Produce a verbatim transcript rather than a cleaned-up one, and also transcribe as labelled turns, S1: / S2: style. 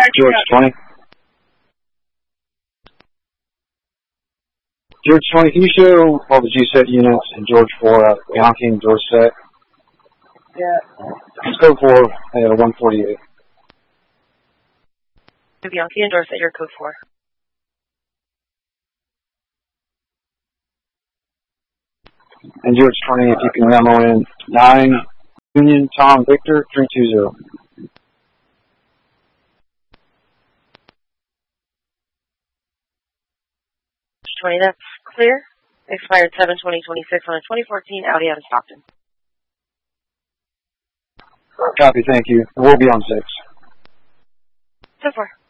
S1: George twenty. George twenty, can you show all the G SET units in George four at Bianchi and George set?
S2: Yeah.
S1: Code four, uh, one forty-eight.
S3: Bianchi and Dorset, your code four.
S1: And George twenty, if you can memo in nine Union Tom Victor three two zero.
S3: twenty, that's clear. Expired seven twenty twenty-six on a twenty fourteen Audi out of Stockton.
S1: Copy, thank you. We'll be on six.
S3: So far.